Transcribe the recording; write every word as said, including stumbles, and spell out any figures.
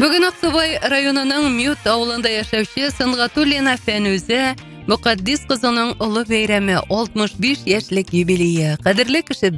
Бүгін Ақтоғай районының Мют ауылында яшәүче Сынгатуллина Фәнүзә Мұқаддис қызының ұлы бәйрәме алтмыш биш яшьлек юбилейі. Қадірлі кіші